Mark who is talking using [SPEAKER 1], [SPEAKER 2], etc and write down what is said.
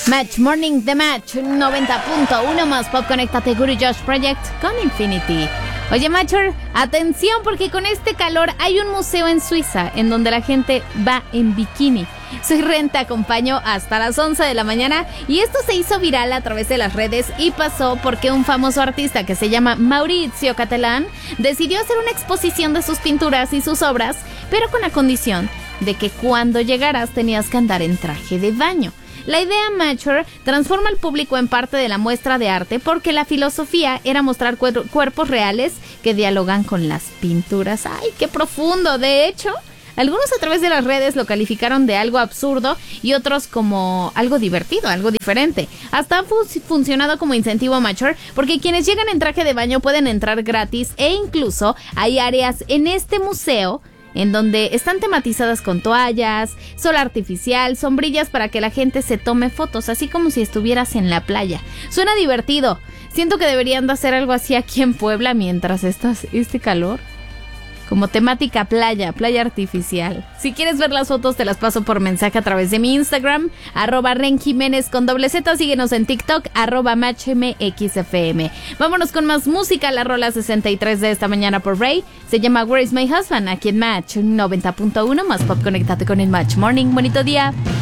[SPEAKER 1] Match Morning The Match 90.1 más pop. Conéctate Guru Josh Project con Infinity. Oye, Matcher, atención porque con este calor hay un museo en Suiza en donde la gente va en bikini. Soy Ren, te acompaño hasta las 11 de la mañana y esto se hizo viral a través de las redes y pasó porque un famoso artista que se llama Maurizio Cattelan decidió hacer una exposición de sus pinturas y sus obras, pero con la condición de que cuando llegaras tenías que andar en traje de baño. La idea Matcher transforma al público en parte de la muestra de arte porque la filosofía era mostrar cuerpos reales que dialogan con las pinturas. ¡Ay, qué profundo! De hecho, algunos a través de las redes lo calificaron de algo absurdo y otros como algo divertido, algo diferente. Hasta ha funcionado como incentivo a Matcher porque quienes llegan en traje de baño pueden entrar gratis e incluso hay áreas en este museo en donde están tematizadas con toallas, sol artificial, sombrillas para que la gente se tome fotos, así como si estuvieras en la playa. Suena divertido. Siento que deberían de hacer algo así aquí en Puebla mientras este calor. Como temática playa artificial. Si quieres ver las fotos te las paso por mensaje a través de mi Instagram, @renjiménez con /Z, síguenos en TikTok, @matchmxfm. Vámonos con más música, la rola 63 de esta mañana por Ray, se llama Where is my husband, aquí en Match 90.1 más pop. Conéctate con el Match Morning, bonito día.